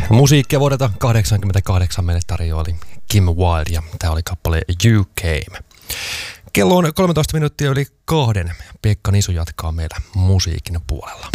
Musiikkia vuodelta 1988 meille tarjoili Kim Wilde ja tämä oli kappale You Came. Kello on 13 minuuttia yli 2. Pekka Nisu jatkaa meillä musiikin puolella.